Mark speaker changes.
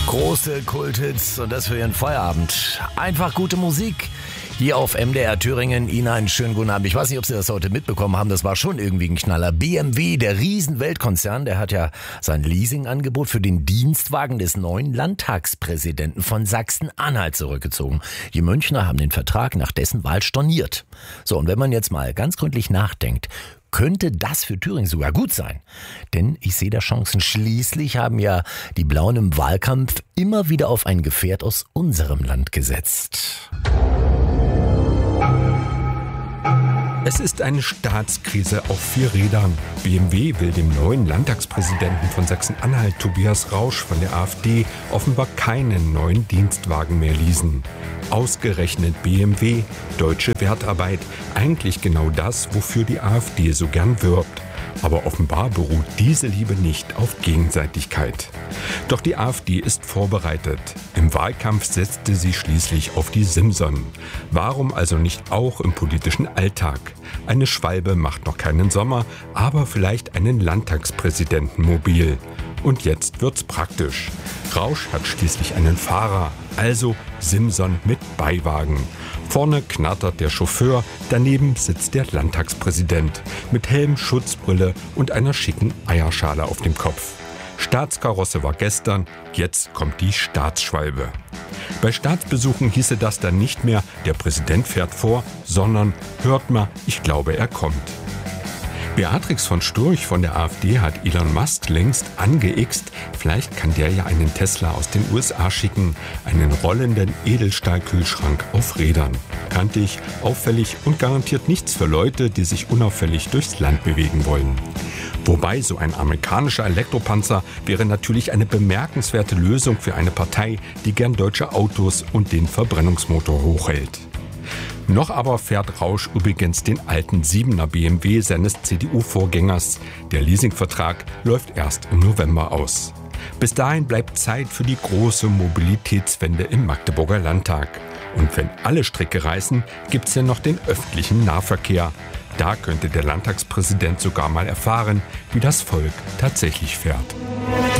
Speaker 1: Große Kulthits und das für Ihren Feierabend. Einfach gute Musik. Hier auf MDR Thüringen. Ihnen einen schönen guten Abend. Ich weiß nicht, ob Sie das heute mitbekommen haben. Das war schon irgendwie ein Knaller. BMW, der Riesen-Weltkonzern, der hat ja sein Leasingangebot für den Dienstwagen des neuen Landtagspräsidenten von Sachsen-Anhalt zurückgezogen. Die Münchner haben den Vertrag nach dessen Wahl storniert. So, und wenn man jetzt mal ganz gründlich nachdenkt, könnte das für Thüringen sogar gut sein. Denn ich sehe da Chancen. Schließlich haben ja die Blauen im Wahlkampf immer wieder auf ein Gefährt aus unserem Land gesetzt.
Speaker 2: Es ist eine Staatskrise auf 4 Rädern. BMW will dem neuen Landtagspräsidenten von Sachsen-Anhalt, Tobias Rausch von der AfD, offenbar keinen neuen Dienstwagen mehr leasen. Ausgerechnet BMW, deutsche Wertarbeit, eigentlich genau das, wofür die AfD so gern wirbt. Aber offenbar beruht diese Liebe nicht auf Gegenseitigkeit. Doch die AfD ist vorbereitet. Im Wahlkampf setzte sie schließlich auf die Simson. Warum also nicht auch im politischen Alltag? Eine Schwalbe macht noch keinen Sommer, aber vielleicht einen Landtagspräsidenten mobil. Und jetzt wird's praktisch. Rausch hat schließlich einen Fahrer, also Simson mit Beiwagen. Vorne knattert der Chauffeur, daneben sitzt der Landtagspräsident mit Helm, Schutzbrille und einer schicken Eierschale auf dem Kopf. Staatskarosse war gestern, jetzt kommt die Staatsschwalbe. Bei Staatsbesuchen hieße das dann nicht mehr, der Präsident fährt vor, sondern hört mal, ich glaube, er kommt. Beatrix von Storch von der AfD hat Elon Musk längst angeixt. Vielleicht kann der ja einen Tesla aus den USA schicken. Einen rollenden Edelstahlkühlschrank auf Rädern. Kantig, auffällig und garantiert nichts für Leute, die sich unauffällig durchs Land bewegen wollen. Wobei so ein amerikanischer Elektropanzer wäre natürlich eine bemerkenswerte Lösung für eine Partei, die gern deutsche Autos und den Verbrennungsmotor hochhält. Noch aber fährt Rausch übrigens den alten 7er BMW seines CDU-Vorgängers. Der Leasingvertrag läuft erst im November aus. Bis dahin bleibt Zeit für die große Mobilitätswende im Magdeburger Landtag. Und wenn alle Stricke reißen, gibt's ja noch den öffentlichen Nahverkehr. Da könnte der Landtagspräsident sogar mal erfahren, wie das Volk tatsächlich fährt.